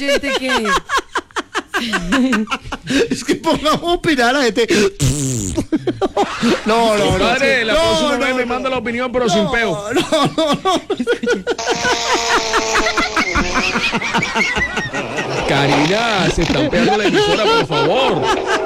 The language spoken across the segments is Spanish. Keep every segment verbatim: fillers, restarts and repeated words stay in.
¿Gente qué? Es que pongamos a opinar a la gente. No, no, no. Padre, la no, próxima no, vez no, me manda la opinión, pero no, sin peo. No, no, no. Karina, se están pegando la emisora, por favor.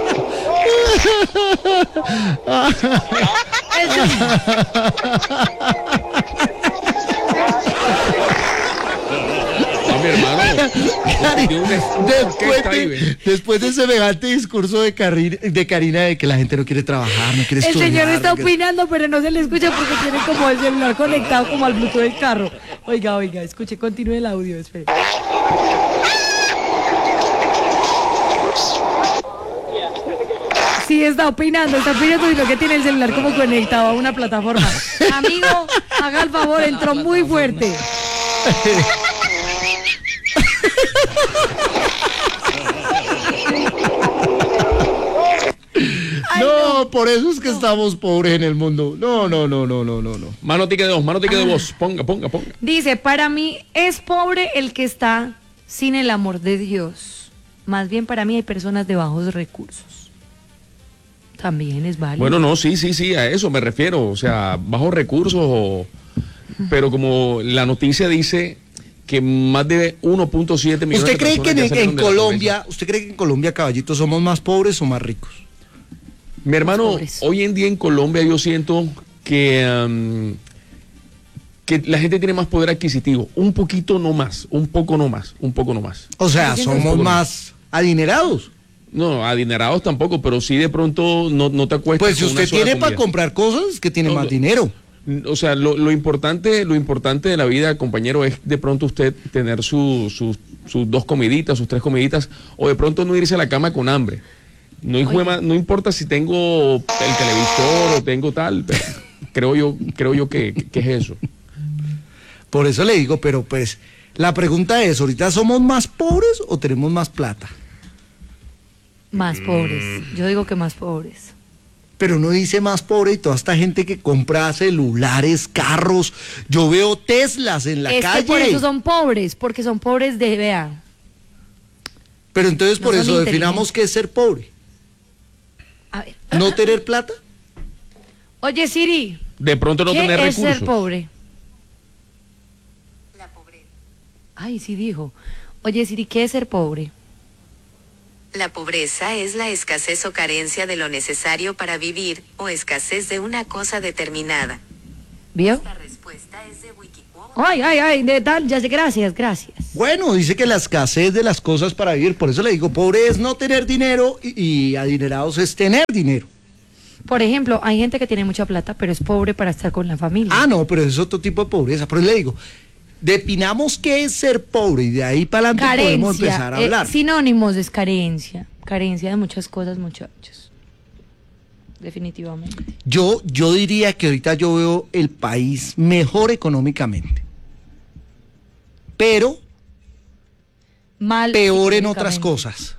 A mi hermano. Cari, Tiene un- después, está ahí, de, ve. después de semejante discurso de, Cari- de Karina de que la gente no quiere trabajar, no quiere El estudiar. señor está no quiere- opinando, pero no se le escucha porque tiene como el celular conectado como al Bluetooth del carro. Oiga, oiga, escuche, continúe el audio, espere. Sí, está opinando, está opinando y lo que tiene el celular como conectado a una plataforma. Amigo, haga el favor, entró muy fuerte. Ay, No, por eso es que estamos pobres en el mundo. No, no, no, no, no, no, no. Mano tique de voz, mano tique de voz. Ponga, ponga, ponga. Dice, para mí es pobre el que está sin el amor de Dios. Más bien para mí hay personas de bajos recursos. También es válido. Bueno, no, sí, sí, sí, a eso me refiero. O sea, bajos recursos o... Pero como la noticia dice que más de uno punto siete millones ¿Usted de cree que en, personas ya en salieron de la Colombia, usted cree que en Colombia, caballito, somos más pobres o más ricos? pobreza? Mi hermano, pobres. hoy en día en Colombia yo siento que, um, que la gente tiene más poder adquisitivo. Un poquito no más, un poco no más, un poco no más. O sea, Yo somos siento- más adinerados. No, adinerados tampoco, pero sí de pronto no, no te acuestas Pues si con una usted sola tiene para comida. comprar cosas, que tiene No, más no. dinero. O sea, lo, lo importante, lo importante de la vida, compañero, es de pronto usted tener su- su- sus dos comiditas, sus tres comiditas, o de pronto no irse a la cama con hambre. No, hijo de ma- no importa si tengo el televisor o tengo tal, pero creo yo, creo yo que, que es eso. Por eso le digo, pero pues la pregunta es, ¿ahorita somos más pobres o tenemos más plata? Más pobres. Yo digo que más pobres. Pero uno dice más pobre y toda esta gente que compra celulares, carros, yo veo Teslas en la es calle. que por eso son pobres, porque son pobres de, vea. Pero entonces No por son eso definamos inteligentes. qué es ser pobre. A ver. ¿No tener plata? Oye, Siri, De pronto no ¿qué tener es recursos. ser pobre? La pobreza. Ay, sí dijo. Oye, Siri, ¿qué es ser pobre? La pobreza es la escasez o carencia de lo necesario para vivir, o escasez de una cosa determinada. ¿Vio? La respuesta es de Wikiquote. Ay, ay, ay, de tal, ya sé, gracias, gracias. Bueno, dice que la escasez de las cosas para vivir, por eso le digo, pobre es no tener dinero y, y adinerados es tener dinero. Por ejemplo, hay gente que tiene mucha plata, pero es pobre para estar con la familia. Ah, no, pero es otro tipo de pobreza. Por eso le digo, definamos qué es ser pobre y de ahí para adelante podemos empezar a eh, hablar. sinónimos es carencia. Carencia de muchas cosas, muchachos. Definitivamente. Yo, yo diría que ahorita yo veo el país mejor económicamente, pero Mal. peor en otras económicamente. cosas.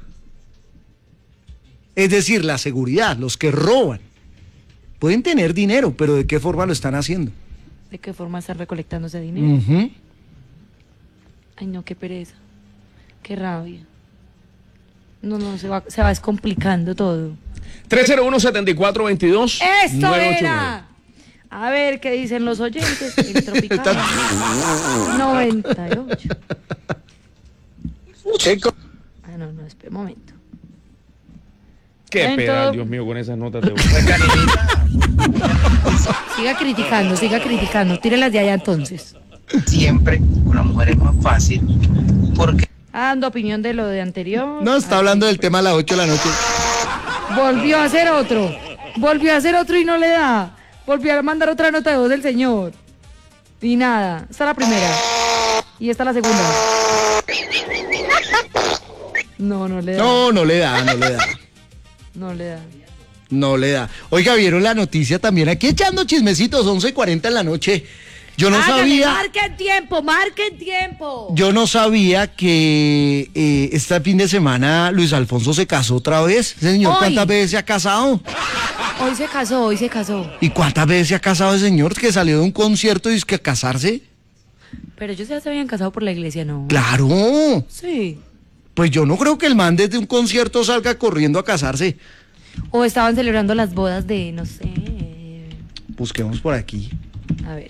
Es decir, la seguridad, los que roban, pueden tener dinero, pero ¿de qué forma lo están haciendo? ¿De qué forma están recolectando ese dinero? Ujú. Ay, no, qué pereza. Qué rabia. No, no, se va, se va descomplicando todo. tres cero uno, setenta y cuatro veintidós. ¡Esto nueve ocho nueve. era! A ver qué dicen los oyentes. El tropical. noventa y ocho. Ah, no, no, espera un momento. Qué En pedal, todo- Dios mío, con esas notas de voz. Siga criticando, siga criticando. Tírelas de allá entonces. Siempre una mujer es más fácil porque Ah, dando opinión de lo de anterior. No, está Ah, hablando del tema a las ocho de la noche. Volvió a hacer otro. Volvió a hacer otro y no le da. Volvió a mandar otra nota de voz del señor. Y nada. Esta es la primera. Y esta es la segunda. No, no le da. No, no le da, no le da. No le da. No le da. Oiga, ¿vieron la noticia también? Aquí echando chismecitos, once y cuarenta en la noche. Yo no Hágale, sabía... marquen tiempo, marquen tiempo. Yo no sabía que eh, este fin de semana Luis Alfonso se casó otra vez. Señor, Hoy. ¿cuántas veces se ha casado? Hoy se casó, hoy se casó. ¿Y cuántas veces se ha casado el señor que salió de un concierto y dice que a casarse? Pero ellos ya se habían casado por la iglesia, ¿no? ¡Claro! Sí. Pues yo no creo que el man desde un concierto salga corriendo a casarse. O estaban celebrando las bodas de, no sé. Busquemos por aquí. A ver.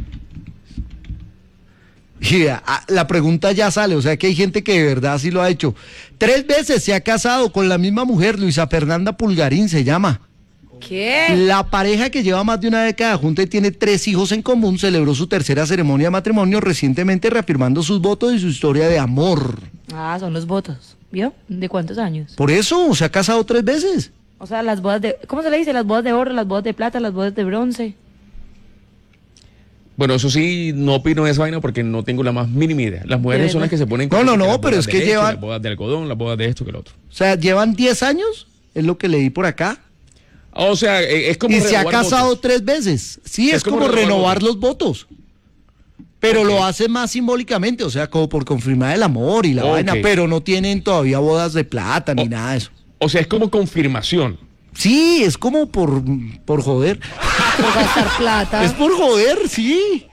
Y a- a- la pregunta ya sale, o sea que hay gente que de verdad sí lo ha hecho. Tres veces se ha casado con la misma mujer, Luisa Fernanda Pulgarín se llama. ¿Qué? La pareja que lleva más de una década junta y tiene tres hijos en común celebró su tercera ceremonia de matrimonio recientemente reafirmando sus votos y su historia de amor. Ah, son los votos. ¿Vio? ¿De cuántos años? Por eso se ha casado tres veces. O sea, las bodas de... ¿Cómo se le dice? Las bodas de oro, las bodas de plata, las bodas de bronce. Bueno, eso sí, no opino de esa vaina porque no tengo la más mínima idea. Las mujeres ¿De son las verdad? que se ponen... No, no, cosas que no, las pero bodas es de que leche, llevan- Las bodas de algodón, las bodas de esto que lo otro. O sea, llevan diez años, es lo que leí por acá. O sea, eh, es como Y se ha renovar casado votos. tres veces. Sí, es, Es como como, renovar renovar los votos. Pero Ok. lo hace más simbólicamente, o sea, como por confirmar el amor y la Ok. vaina, pero no tienen todavía bodas de plata ni Oh. nada de eso. O sea, es como confirmación. Sí, es como por, por joder. Por gastar plata. Es por joder, sí.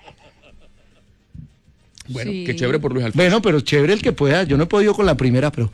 Bueno, Sí. qué chévere por Luis Alfonso. Bueno, pero chévere el que pueda. Yo no he podido con la primera, pero...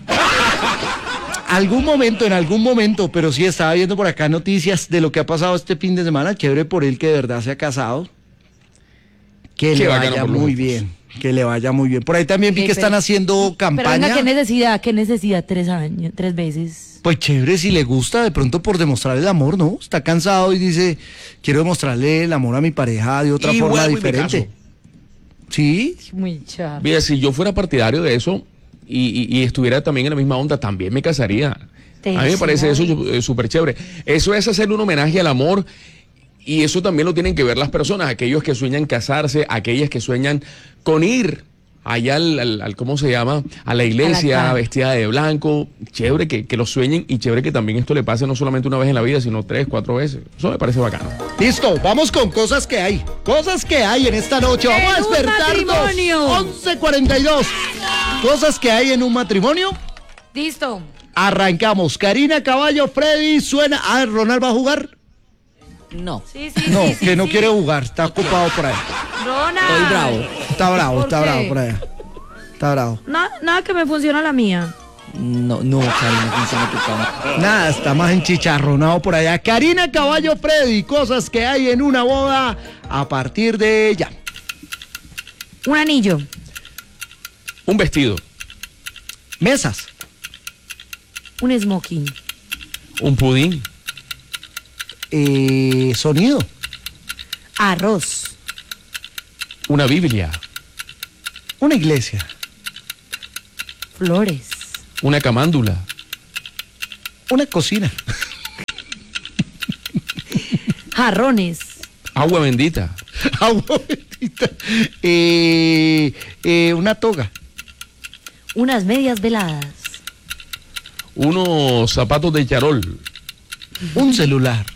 Algún momento, en algún momento, pero sí estaba viendo por acá noticias de lo que ha pasado este fin de semana. Chévere por él que de verdad se ha casado. Que Qué le bacano vaya por Luis muy Alfonso. bien. Que le vaya muy bien. Por ahí también vi Sí, que pero- están haciendo Pero campaña. venga, ¿qué necesidad? ¿Qué necesidad? Tres años, tres veces. Pues chévere, si le gusta, de pronto por demostrar el amor, ¿no? Está cansado y dice, quiero demostrarle el amor a mi pareja de otra Y forma vuelvo y me diferente. caso. Sí, Muy charro. Mira, si yo fuera partidario de eso y, y- y estuviera también en la misma onda, también me casaría. Te A mí me parece eso decía. eh, súper chévere. Eso es hacerle un homenaje al amor y eso también lo tienen que ver las personas, aquellos que sueñan casarse, aquellas que sueñan con ir allá al, al- al- ¿cómo se llama? A la iglesia altar. vestida de blanco. Chévere que, que lo sueñen y chévere que también esto le pase no solamente una vez en la vida, sino tres, cuatro veces. Eso me parece bacano. listo, vamos con cosas que hay. Cosas que hay en esta noche. Vamos a En un despertarnos. matrimonio. once cuarenta y dos. Cosas que hay en un matrimonio. Listo. Arrancamos. Karina Caballo, Freddy, suena. Ah, Ronald va a jugar. No, Sí, sí, No, sí, sí, que no sí. quiere jugar, está ocupado por ahí. Ronald. estoy bravo. Está bravo, ¿Por está qué? bravo por ahí. Está bravo. Na- nada que me funciona la mía. No, no, Karen, no funciona tu cama. Nada, está más enchicharronado por allá. Karina Caballo, Freddy, cosas que hay en una boda a partir de ya. Un anillo. Un vestido, Mesas, Un smoking. un pudín, eh, sonido, Arroz. una Biblia, una iglesia, Flores. una camándula, una cocina, Jarrones. agua bendita, agua bendita, eh, eh, una toga, Unas medias veladas. unos zapatos de charol, un celular.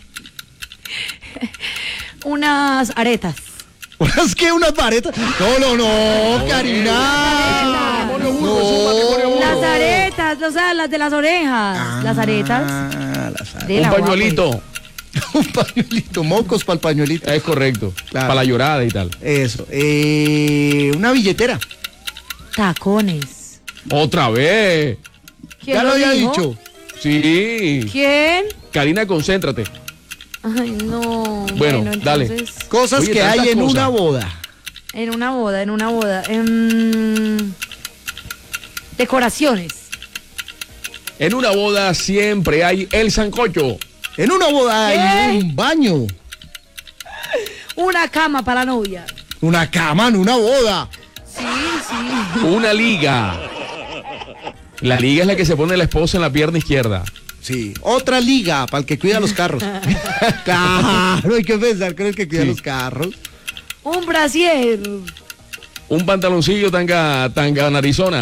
Unas aretas. ¿Unas qué? ¿Unas varetas? No, no, no, Karina. No. Las aretas, o sea, las de las orejas. las aretas. Ah, las aretas. De un la guapa, pañuelito. Un pañuelito, mocos para el pañuelito. Es correcto. Claro. Para la llorada y tal. Eso. Eh, una billetera. Tacones. Otra vez. ¿Quién Ya lo había dijo? dicho. Sí. ¿Quién? Karina, concéntrate. Ay, no. Bueno, dale. entonces, Cosas Oye, que tantas hay en cosas. una boda. En una boda, en una boda. em, decoraciones. En una boda siempre hay el sancocho. En una boda hay ¿Qué? un baño. Una cama para la novia. Una cama en una boda. Sí, sí. Una liga. La liga es la que se pone la esposa en la pierna izquierda. Sí. Otra liga para el que cuida los carros. Claro, hay que pensar con el que cuida Sí. los carros. Un brasier. Un pantaloncillo tanga, tanga narizona.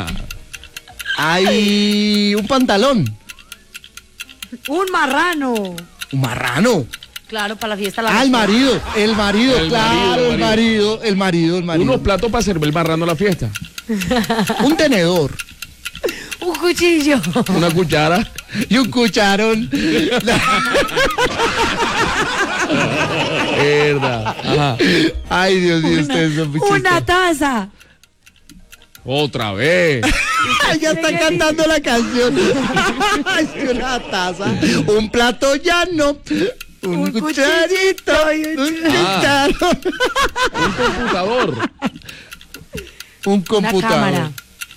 Hay un pantalón. Un marrano. Un marrano. Claro, para la fiesta. La Ah, el marido. El marido, El claro. marido, el el marido, el marido, el marido. Unos platos para servir marrano a la fiesta. Un tenedor. Un cuchillo. Una cuchara. Y un cucharón. Verdad. Ajá. Ay, Dios mío, ustedes son muy Una chistosos. taza. Otra vez. Ya está cantando la canción. Es una taza, un plato llano, un, Un cucharito, cuchillito y un un Ah. cucharón, Un computador. un Una computador. cámara.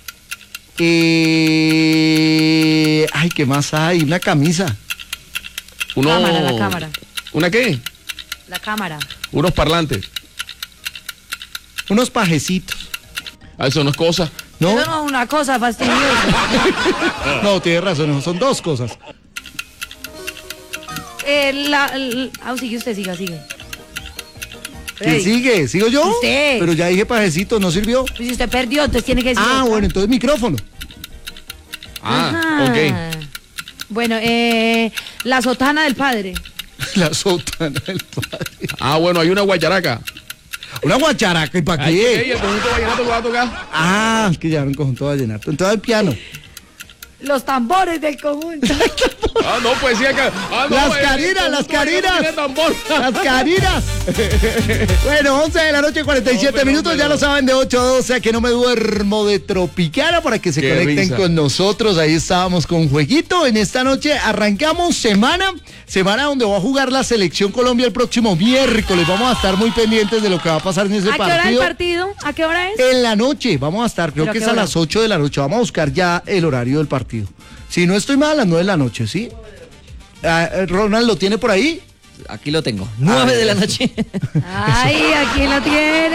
Eh, ay, ¿qué más hay? Una camisa. Uno, Cámara, la cámara. ¿Una qué? La cámara. Unos parlantes. Unos pajecitos. Ah, eso no es cosa. ¿No? Eso no es una cosa fastidiosa. No, tienes razón, son dos cosas. Eh, la, el- ah, sigue usted, siga, sigue. ¿Quién Ey, sigue? ¿Sigo yo? Usted. Pero ya dije pajecitos, ¿no sirvió? Pues si usted perdió, entonces tiene que decir. Ah, otra. bueno, entonces micrófono. Ah, Ajá. ok. Bueno, eh, la sotana del padre. La sotana del padre. Ah, bueno, hay una guacharaca. Una guacharaca, ¿y para Ay, qué? ey, el conjunto vallenato que va a tocar. Ah, es que ya un conjunto vallenato. Entonces el piano. Los tambores del conjunto. Ah, no, pues sí, acá. Ah, no, Las el- el carinas, las conjunto vallenato carinas. tiene tambor. Las carinas. Bueno, once de la noche, cuarenta y siete Hombre, minutos. hombre, Ya lo hombre. saben, de ocho a doce, a que no me duermo de Tropicana para que se Qué conecten risa. con nosotros. Ahí estábamos con Jueguito. En esta noche arrancamos semana. Semana donde va a jugar la Selección Colombia el próximo miércoles. Vamos a estar muy pendientes de lo que va a pasar en ese ¿A qué hora es el partido. partido? ¿A qué hora es? En la noche, vamos a estar, creo ¿Pero a que qué es a hora? las ocho de la noche. Vamos a buscar ya el horario del partido. Si no estoy mal, a las nueve de la noche, ¿sí? Ah, eh, Ronald, ¿lo tiene por ahí? Aquí lo tengo. nueve de la noche. Ay, aquí lo tiene.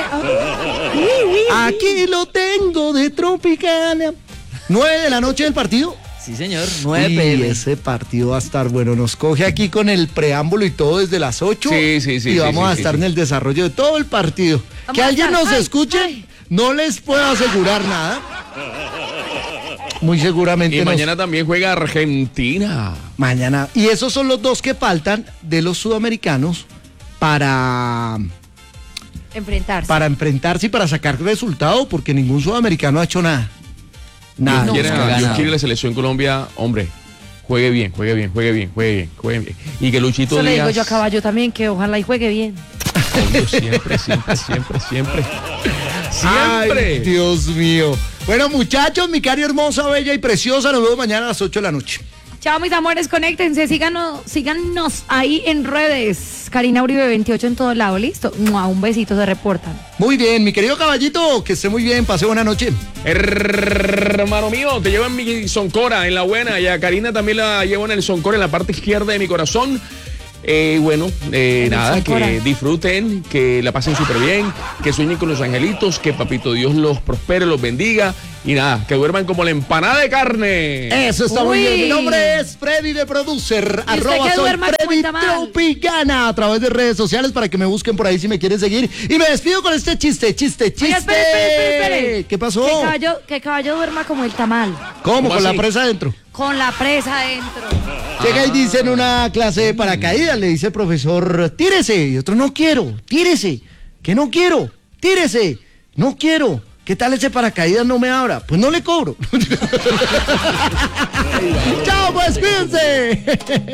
Aquí lo tengo de Tropicana. nueve de la noche del partido. Sí, señor. nueve Y p m. ese partido va a estar bueno. Nos coge aquí con el preámbulo y todo desde las ocho. Sí, sí, sí, Y sí, vamos sí, a sí, estar sí. en el desarrollo de todo el partido. Vamos Que a alguien estar- nos ay, escuche, ay. no les puedo asegurar nada. Muy seguramente Y nos- mañana también juega Argentina. Mañana. Y esos son los dos que faltan de los sudamericanos para, Enfrentarse. para enfrentarse y para sacar resultado, porque ningún sudamericano ha hecho nada. Nada. Dios quiera, no ha Dios ganado. quiere la selección Colombia, hombre, juegue bien, juegue bien, juegue bien, juegue bien, juegue bien. Y que Luchito Eso le digo Díaz, yo a Caballo también, que ojalá y juegue bien. obvio, siempre, siempre, siempre, siempre. Ay, Siempre. Dios mío. Bueno, muchachos, mi cari hermosa, bella y preciosa, nos vemos mañana a las ocho de la noche. Chao, mis amores, conéctense, síganos, síganos ahí en redes. Karina Uribe veintiocho en todo lado, listo. Mua, un besito, se reportan. Muy bien, mi querido caballito, que esté muy bien, pase buena noche. Hermano mío, te llevo en mi soncora, en la buena, y a Karina también la llevo en el soncora, en la parte izquierda de mi corazón. Eh, bueno, eh, En el nada, Soncora. que disfruten, que la pasen súper bien, que sueñen con los angelitos, que Papito Dios los prospere, los bendiga, y nada, que duerman como la empanada de carne. Eso está muy Uy. bien. Mi nombre es Freddy de Producer. ¿Y usted Arroba que soy duerma como Freddy el tamal? Tropicana a través de redes sociales para que me busquen por ahí si me quieren seguir. Y me despido con este chiste, chiste, chiste. Oiga, espere, espere, espere, espere. ¿Qué pasó? Que caballo, que caballo duerma como el tamal, ¿Cómo? ¿Cómo Con la así? presa adentro. con la presa adentro. Llega y dice en una clase de paracaídas, le dice el profesor, tírese. Y otro, no quiero, tírese. Que no quiero, tírese. No quiero. ¿Qué tal ese paracaídas no me abra? Pues no le cobro. Chao, pues cuídense.